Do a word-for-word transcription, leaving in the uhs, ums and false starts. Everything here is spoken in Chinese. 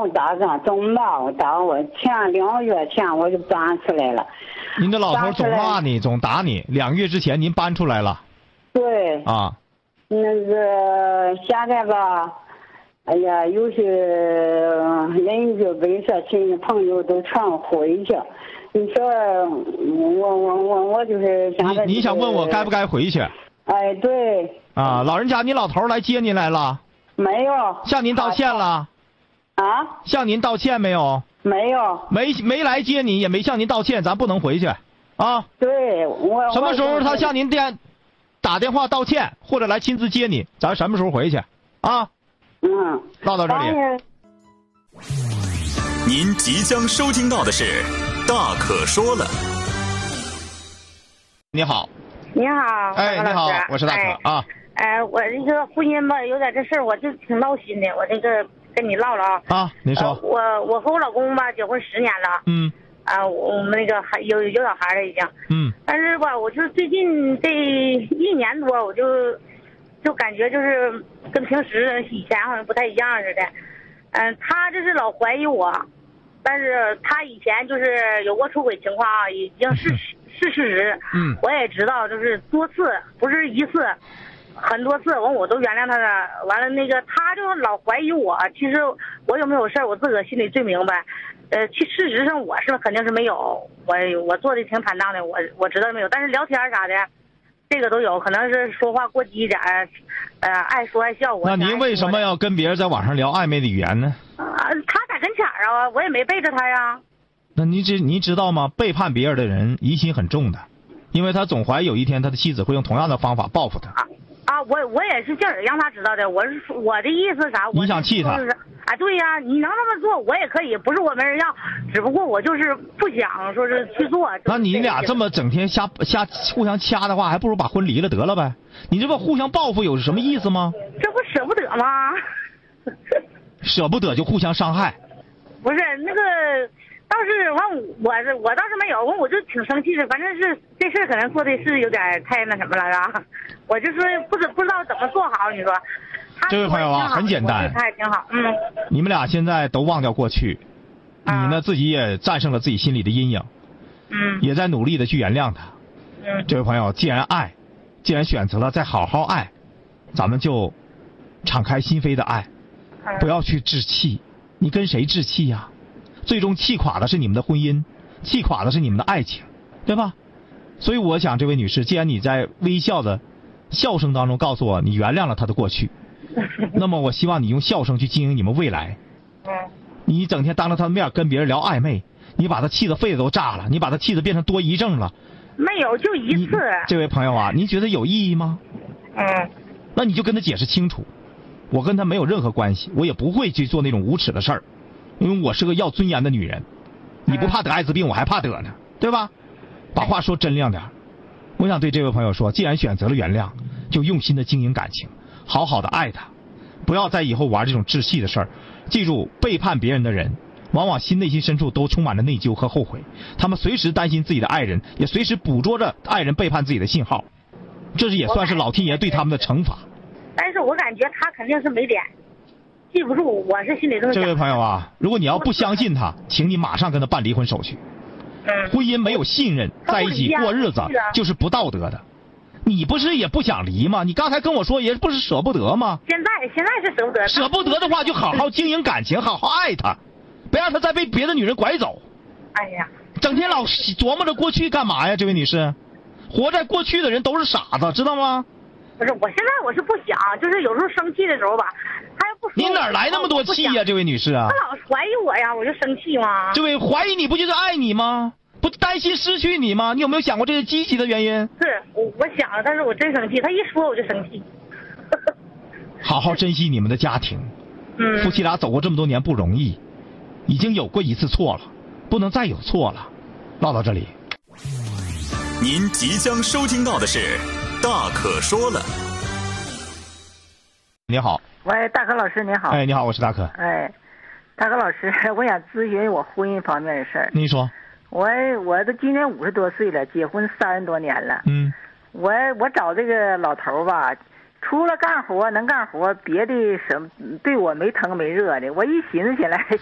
我打算怎么办？我打我前两个月前我就搬出来了。 您的老头总骂你，总打你。两个月之前您搬出来了。 对。 啊。 那个现在吧，哎呀，有些邻居、围社亲戚朋友都劝我回去。你说我我我我就是现在、就是。 你你想问我该不该回去？ 哎，对。 啊，老人家，你老头来接您来了？ 没有。 向您道歉了？ 啊？ 向您道歉没有？ 没有。 没没来接你，也没向您道歉，咱不能回去。啊。 对，我。 什么时候他向您电打电话道歉，或者来亲自接你，咱什么时候回去？啊？ 嗯。 唠到这里。 您即将收听到的是《大可说了》。 你好。 你好。 哎，你好，我是大可、 哎、 啊。 哎，我这个婚姻吧，有点这事儿，我就挺闹心的。我这个跟你唠唠啊。 啊，您说。 呃、我我和我老公吧，结婚十年了。 嗯。 啊，我们那个还有有小孩了已经。 嗯。 但是吧，我就是最近这一年多，我就就感觉就是跟平时以前好像不太一样似的。嗯、呃，他这是老怀疑我，但是他以前就是有过出轨情况啊，已经是是事实。 嗯。 我也知道，就是多次，不是一次。很多次完我都原谅他了，完了那个他就老怀疑我，其实我有没有事儿我自个儿心里最明白，呃，其事实上我是肯定是没有，我我做的挺坦荡的，我我知道没有，但是聊天啥的，这个都有，可能是说话过激一点，呃，爱说爱笑。 那您为什么要跟别人在网上聊暧昧的语言呢？ 啊，他在跟前儿啊，我也没背着他呀。 那您知您知道吗？背叛别人的人疑心很重的，因为他总怀疑有一天他的妻子会用同样的方法报复他。 啊啊，我我也是这儿让他知道的。我是我的意思啥？ 你想气他？ 啊，对呀，你能那么做，我也可以，不是我没人要，只不过我就是不想说是去做。 那你俩这么整天瞎瞎互相掐的话，还不如把婚离了得了呗？你这不互相报复有什么意思吗？ 这不舍不得吗？ 舍不得就互相伤害。 不是那个。倒是完，我我倒是没有，完我就挺生气的。反正是这事儿可能做的是有点太那什么了，是吧？我就说不知不知道怎么做好。你说， 这位朋友啊，很简单， 他也挺好，嗯。 你们俩现在都忘掉过去， 啊、 你呢自己也战胜了自己心里的阴影， 嗯， 也在努力的去原谅他。 嗯， 这位朋友，既然爱，既然选择了再好好爱，咱们就敞开心扉的爱， 嗯、 不要去置气。你跟谁置气呀、啊？最终气垮的是你们的婚姻，气垮的是你们的爱情，对吧？所以我想，这位女士，既然你在微笑的笑声当中告诉我你原谅了他的过去，那么我希望你用笑声去经营你们未来。你整天当着他的面跟别人聊暧昧，你把他气得肺子都炸了，你把他气得变成多疑症了。 没有，就一次。 这位朋友啊，您觉得有意义吗？ 嗯。 那你就跟他解释清楚，我跟他没有任何关系，我也不会去做那种无耻的事儿。因为我是个要尊严的女人，你不怕得艾滋病，我还怕得呢，对吧？把话说真亮点。我想对这位朋友说，既然选择了原谅，就用心的经营感情，好好的爱他，不要在以后玩这种窒息的事儿。记住，背叛别人的人，往往心内心深处都充满了内疚和后悔，他们随时担心自己的爱人，也随时捕捉着爱人背叛自己的信号，这是也算是老天爷对他们的惩罚。 但是我感觉他肯定是没脸。记不住，我是心里这么想。 这位朋友啊，如果你要不相信他，请你马上跟他办离婚手续。 嗯， 婚姻没有信任，在一起过日子就是不道德的。你不是也不想离吗？你刚才跟我说也不是舍不得吗？ 现在现在是舍不得。 舍不得的话，就好好经营感情，好好爱他，别让他再被别的女人拐走。 哎呀， 整天老琢磨着过去干嘛呀？这位女士，活在过去的人都是傻子，知道吗？ 不是，我现在我是不想，就是有时候生气的时候吧，他要不说。 你哪来那么多气呀、啊，这位女士啊？ 他老怀疑我呀，我就生气嘛。 这位怀疑你不就是爱你吗？不担心失去你吗？你有没有想过这些积极的原因？ 是，我我想了，但是我真生气，他一说我就生气。 好好珍惜你们的家庭， 嗯， 夫妻俩走过这么多年不容易，已经有过一次错了，不能再有错了。唠到这里， 您即将收听到的是大可说了。 你好。 喂，大可老师你好。 哎，你好，我是大可。 哎，大可老师，我想咨询我婚姻方面的事儿。 您说。 我我都今年五十多岁了，结婚三十多年了。 嗯。 我我找这个老头吧，除了干活能干活，别的什么对我没疼没热的。我一寻思起来，